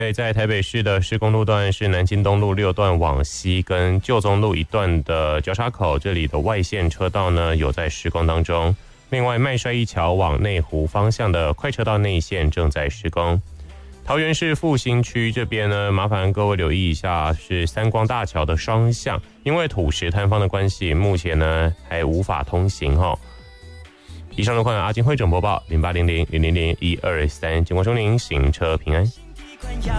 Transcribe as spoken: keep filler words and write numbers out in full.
在台北市的施工路段是南京东路六段往西跟旧宗路一段的交叉口，这里的外线车道呢有在施工当中。另外，麦帅一桥往内湖方向的快车道内线正在施工。桃园市复兴区这边呢，麻烦各位留意一下，是三光大桥的双向，因为土石坍方的关系，目前呢还无法通行哈。以上路况阿金汇整播报零八零零零零零一二三，警官说您行车平安。